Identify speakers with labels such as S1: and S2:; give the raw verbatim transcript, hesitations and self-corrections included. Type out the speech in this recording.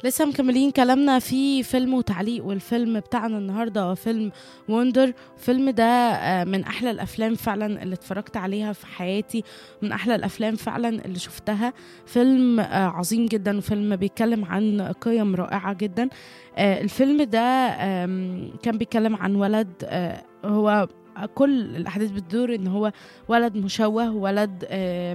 S1: لسه مكملين كلامنا في فيلم وتعليق، والفيلم بتاعنا النهارده هو فيلم وندر. الفيلم ده آه، من احلى الافلام فعلا اللي اتفرجت عليها في حياتي، من احلى الافلام فعلا اللي شفتها. فيلم آه، عظيم جدا، وفيلم بيتكلم عن قيم رائعة جدا. آه، الفيلم ده آم، كان بيتكلم عن ولد، آه، هو كل الاحداث بتدور ان هو ولد مشوه، ولد آه،